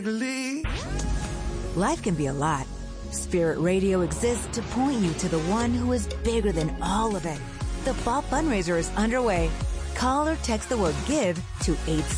Life can be a lot. Spirit Radio exists to point you to the one who is bigger than all of it. The fall fundraiser is underway. Call or text the word GIVE to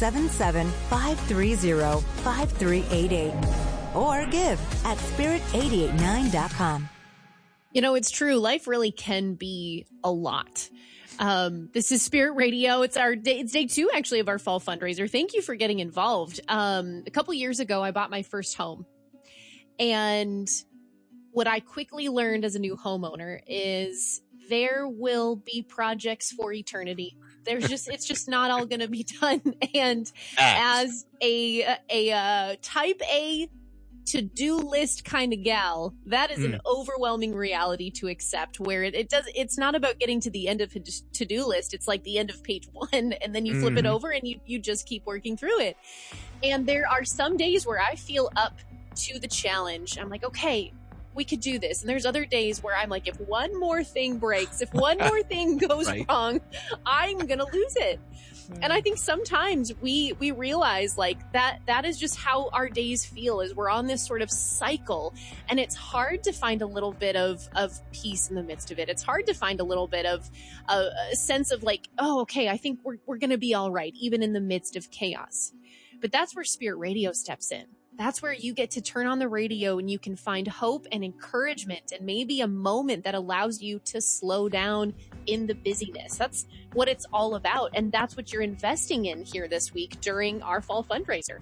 877-530-5388 or give at spirit889.com. You know, it's true. Life really can be a lot. This is Spirit Radio. It's day 2 actually of our fall fundraiser. Thank you for getting involved. A couple years ago, I bought my first home, and what I quickly learned as a new homeowner is there will be projects for eternity. It's just not all going to be done. And as a type A to-do list kind of gal, that is an overwhelming reality to accept, where it's not about getting to the end of a to-do list. It's like the end of page 1, and then you flip it over and you just keep working through it. And there are some days where I feel up to the challenge. I'm like, okay, we could do this. And there's other days where I'm like, if one more thing breaks, if one more thing goes wrong, I'm going to lose it. And I think sometimes we realize like that is just how our days feel, is we're on this sort of cycle, and it's hard to find a little bit of peace in the midst of it. It's hard to find a little bit of a sense of like, oh, okay, I think we're going to be all right, even in the midst of chaos. But that's where Spirit Radio steps in. That's where you get to turn on the radio and you can find hope and encouragement and maybe a moment that allows you to slow down in the busyness. That's what it's all about. And that's what you're investing in here this week during our fall fundraiser.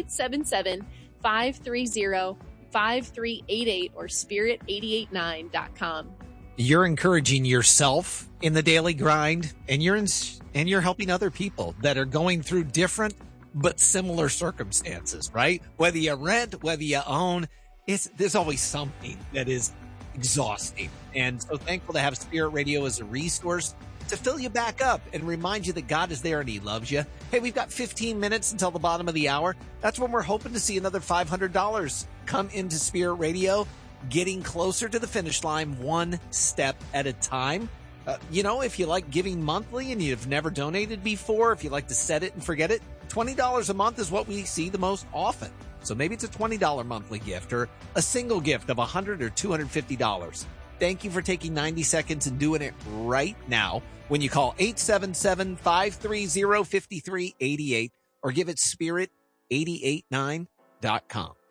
877-530-5388 or spirit889.com. You're encouraging yourself in the daily grind, and you're helping other people that are going through different but similar circumstances, right? Whether you rent, whether you own, there's always something that is exhausting. And so thankful to have Spirit Radio as a resource to fill you back up and remind you that God is there and he loves you. Hey, we've got 15 minutes until the bottom of the hour. That's when we're hoping to see another $500 come into Spirit Radio, getting closer to the finish line one step at a time. If you like giving monthly and you've never donated before, if you like to set it and forget it, $20 a month is what we see the most often. So maybe it's a $20 monthly gift or a single gift of $100 or $250. Thank you for taking 90 seconds and doing it right now when you call 877-530-5388 or give it spirit889.com.